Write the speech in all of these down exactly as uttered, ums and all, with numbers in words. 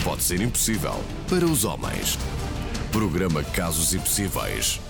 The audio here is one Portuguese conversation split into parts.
pode ser impossível para os homens. Programa Casos Impossíveis.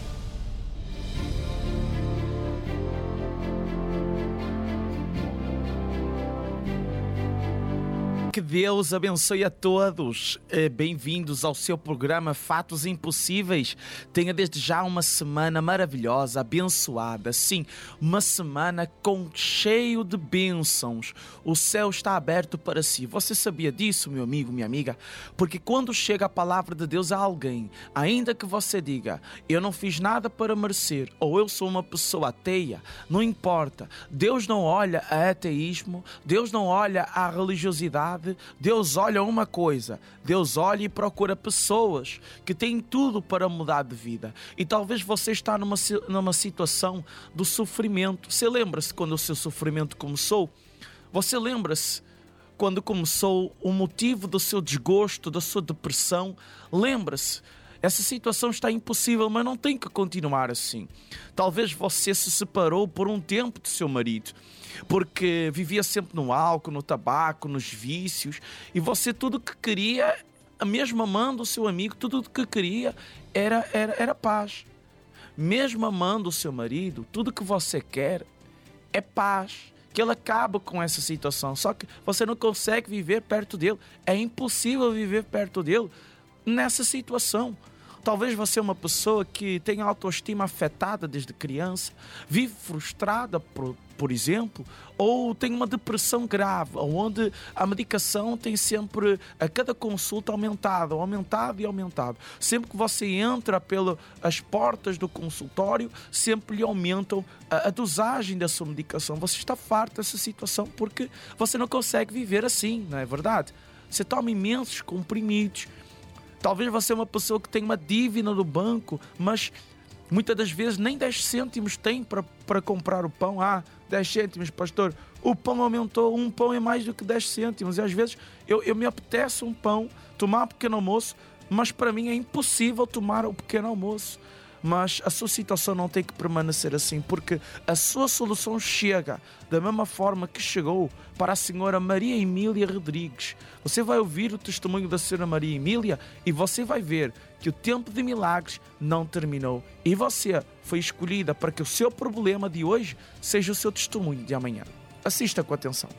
Que Deus abençoe a todos. Bem-vindos ao seu programa Fatos Impossíveis. Tenha desde já uma semana maravilhosa, abençoada. Sim, uma semana com cheio de bênçãos. O céu está aberto para si. Você sabia disso, meu amigo, minha amiga? Porque quando chega a palavra de Deus a alguém, ainda que você diga, eu não fiz nada para merecer, ou eu sou uma pessoa ateia, não importa. Deus não olha a ateísmo, Deus não olha a religiosidade. Deus olha uma coisa, Deus olha e procura pessoas que têm tudo para mudar de vida. E talvez você está numa, numa situação do sofrimento. Você lembra-se quando o seu sofrimento começou? Você lembra-se quando começou o motivo do seu desgosto, da sua depressão? Lembra-se? Essa situação está impossível, mas não tem que continuar assim. Talvez você se separou por um tempo do seu marido, porque vivia sempre no álcool, no tabaco, nos vícios, e você tudo que queria, mesmo amando o seu amigo, tudo que queria era, era, era paz. Mesmo amando o seu marido, tudo que você quer é paz, que ele acabe com essa situação. Só que você não consegue viver perto dele, é impossível viver perto dele nessa situação. Talvez você é uma pessoa que tem a autoestima afetada desde criança, vive frustrada, por, por exemplo, ou tem uma depressão grave, onde a medicação tem sempre, a cada consulta, aumentado, aumentado e aumentado. Sempre que você entra pelas portas do consultório, sempre lhe aumentam a, a dosagem da sua medicação. Você está farto dessa situação porque você não consegue viver assim, não é verdade? Você toma imensos comprimidos. Talvez você é uma pessoa que tem uma dívida no banco, mas muitas das vezes nem dez cêntimos tem para, para comprar o pão. Ah, dez cêntimos, pastor, o pão aumentou, um pão é mais do que dez cêntimos. E às vezes eu, eu me apetece um pão, tomar um pequeno almoço, mas para mim é impossível tomar o pequeno almoço. Mas a sua situação não tem que permanecer assim, porque a sua solução chega da mesma forma que chegou para a senhora Maria Emília Rodrigues. Você vai ouvir o testemunho da senhora Maria Emília e você vai ver que o tempo de milagres não terminou. E você foi escolhida para que o seu problema de hoje seja o seu testemunho de amanhã. Assista com atenção.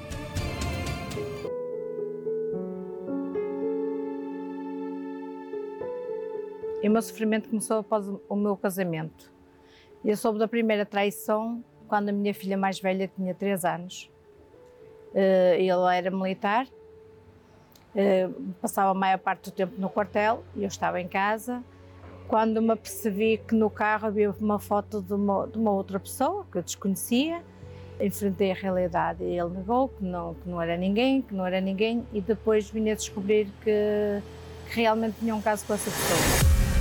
E o meu sofrimento começou após o meu casamento. Eu soube da primeira traição quando a minha filha mais velha tinha três anos. Ele era militar, passava a maior parte do tempo no quartel e eu estava em casa. Quando me apercebi que no carro havia uma foto de uma, de uma outra pessoa que eu desconhecia, enfrentei a realidade e ele negou que não, que não era ninguém, que não era ninguém, e depois vim a descobrir que, que realmente tinha um caso com essa pessoa.